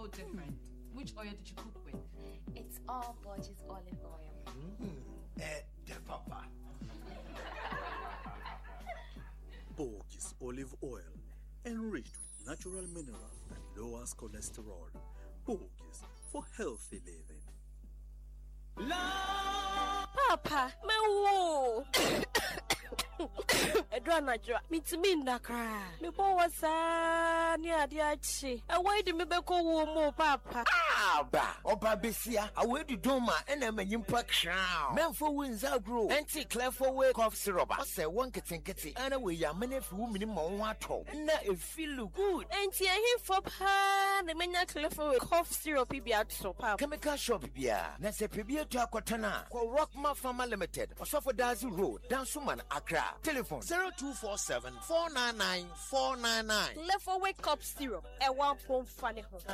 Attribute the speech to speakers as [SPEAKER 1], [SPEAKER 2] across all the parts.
[SPEAKER 1] so different. Which oil did you cook with?
[SPEAKER 2] It's all Borges olive oil.
[SPEAKER 3] The papa.
[SPEAKER 4] Borges olive oil, enriched with natural minerals that lowers cholesterol. Borges, for healthy living.
[SPEAKER 5] Papa, me Edranajra, Mitsuminda cry. Me was near the Achi. Away the Mibeko more, Papa.
[SPEAKER 3] Ba, Oba Bessia, away the Doma, and I'm an impact crown. Men for wins outgrow, anti clever way cough syrup. I say one getting and away your many women in Monwato. And that it feel good.
[SPEAKER 5] Auntie, I hear for pa, the mania clever cough syrup, be out so papa.
[SPEAKER 3] Chemical shop, yeah. Nasa Pibia to Aquatana, call Rockma Pharma Limited, or Sofa Dazu Road, down Suman, Accra. Telephone 0247 499 499.
[SPEAKER 5] Clever wake up syrup, a 1 pound funny home.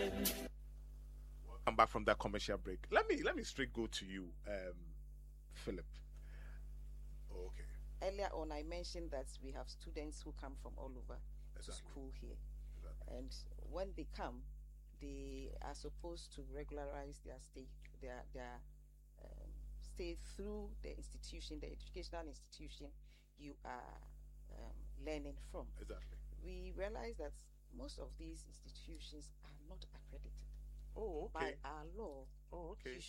[SPEAKER 6] Come back from that commercial break. Let me straight go to you, Philip. Okay.
[SPEAKER 7] Earlier on, I mentioned that we have students who come from all over to school here, and when they come, they are supposed to regularize their stay, their stay through the institution, the educational institution you are learning from.
[SPEAKER 6] Exactly.
[SPEAKER 7] We realize that most of these institutions are not accredited.
[SPEAKER 6] Oh, okay.
[SPEAKER 7] By our law, you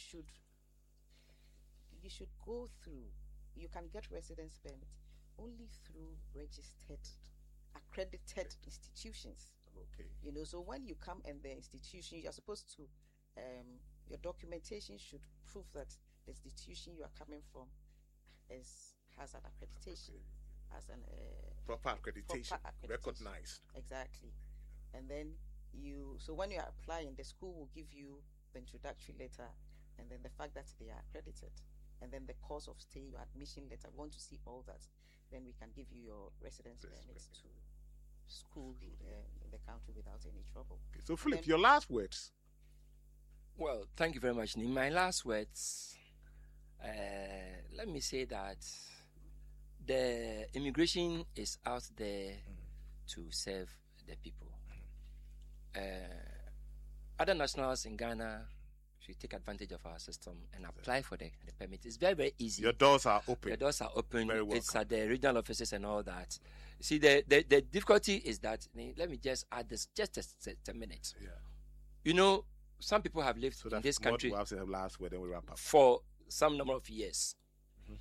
[SPEAKER 7] should go through. You can get residence permit only through registered, accredited institutions.
[SPEAKER 6] Okay.
[SPEAKER 7] You know, so when you come in the institution, you are supposed to, your documentation should prove that the institution you are coming from has an accreditation, has an
[SPEAKER 6] proper accreditation, recognized.
[SPEAKER 7] Exactly, and then so when you are applying, the school will give you the introductory letter, and then the fact that they are accredited, and then the course of stay, your admission letter. We want to see all that, then we can give you your residence permits to school in the country without any trouble.
[SPEAKER 6] Okay. So Philip, your last words.
[SPEAKER 8] Well, thank you very much. In my last words, let me say that the immigration is out there to serve the people. Other nationals in Ghana should take advantage of our system and apply for the permit. It's very, very easy.
[SPEAKER 6] Your doors are open.
[SPEAKER 8] Your doors are open.
[SPEAKER 6] Very welcome.
[SPEAKER 8] It's at the regional offices and all that. See, the difficulty is that, let me just add this just a minute.
[SPEAKER 6] Yeah.
[SPEAKER 8] You know, some people have lived in this country
[SPEAKER 6] last word, then we wrap up.
[SPEAKER 8] for some number of years.